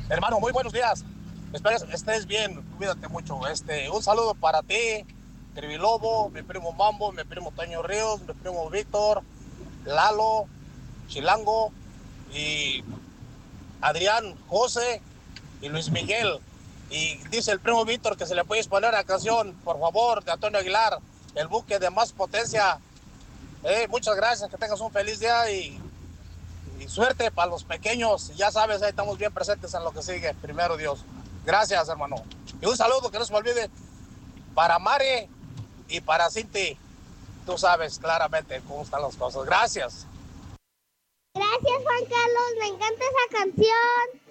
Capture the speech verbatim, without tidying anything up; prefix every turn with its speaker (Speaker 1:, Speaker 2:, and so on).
Speaker 1: Hermano, muy buenos días. Espero estés bien, cuídate mucho. Este, un saludo para ti, Trivilobo, mi primo Mambo, mi primo Toño Ríos, mi primo Víctor, Lalo, Chilango y Adrián, José y Luis Miguel. Y dice el primo Víctor que se le puede poner la canción, por favor, de Antonio Aguilar, El buque de más potencia. Eh, muchas gracias, que tengas un feliz día y, y suerte para los pequeños. Ya sabes, ahí estamos bien presentes en lo que sigue, primero Dios. Gracias, hermano. Y un saludo que no se me olvide para Mari y para Cinti. Tú sabes claramente cómo están las cosas. Gracias.
Speaker 2: Gracias, Juan Carlos. Me encanta esa canción.